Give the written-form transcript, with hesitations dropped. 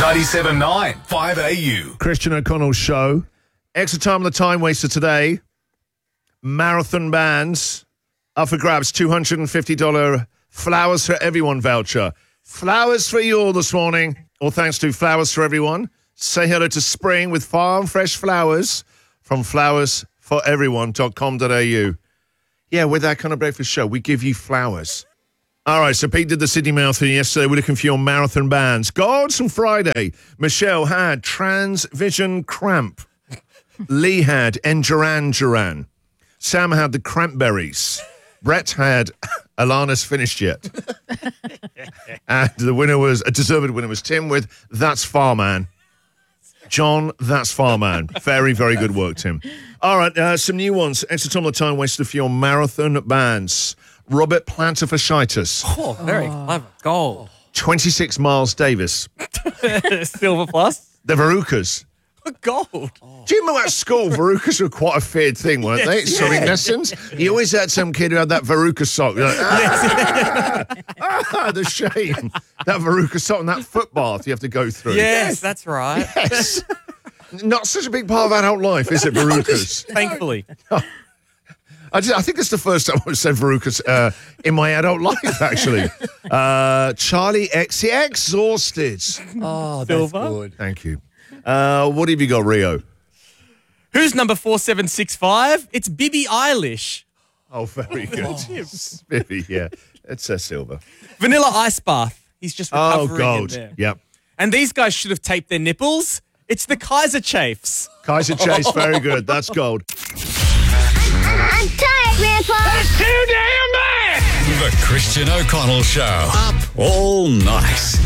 97.9 5AU. Christian O'Connell Show. Extra time on the time waster today. Marathon bands up for grabs. $250 Flowers for Everyone voucher. Flowers for you all this morning. All thanks to Flowers for Everyone. Say hello to spring with farm fresh flowers from flowersforeveryone.com.au. Yeah, with that kind of breakfast show, we give you flowers. All right, so Pete did the Sydney Marathon yesterday. We're looking for your marathon bands. Gods on Friday. Michelle had Transvision Cramp. Lee had Enduran. Sam had the Crampberries. Brett had Alana's Finished Yet. And the winner was, a deserved winner was Tim with That's Farman. John, That's Farman. Very, very good work, Tim. All right, some new ones. Extra time on the time wasted for your marathon bands. Robert Plantar-Fasciitis. Oh, very clever. Gold. 26 Miles Davis. Silver plus. The Verucas. Gold. Do you remember at school, Verucas were quite a feared thing, weren't they? Swimming lessons. You always had some kid who had that Veruca sock. You're like, the shame. That Veruca sock and that foot bath you have to go through. Yes, that's right. Yes. Not such a big part of adult life, is it, Verucas? Thankfully. I think it's the first time I've said Verucas in my adult life, actually. Charlie X, Exhausted. Oh, that's Silver. good. Thank you. What have you got, Rio? Who's number 4765? It's Bibi Eilish. Oh, very good. Bibi, yeah. It's a silver. Vanilla Ice Bath. He's just Oh, recovering in gold. there. Yep. And these guys should have taped their nipples. It's the Kaiser Chafes. Kaiser Chase, very good. That's gold. I'm tired, Grandpa. Too damn bad! The Christian O'Connell Show. Up all night.